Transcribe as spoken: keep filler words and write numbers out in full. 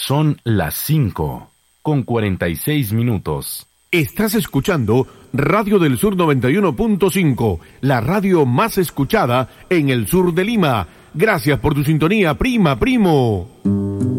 Son las cinco, con cuarenta y seis minutos. Estás escuchando Radio del Sur noventa y uno punto cinco, la radio más escuchada en el sur de Lima. Gracias por tu sintonía, prima, primo.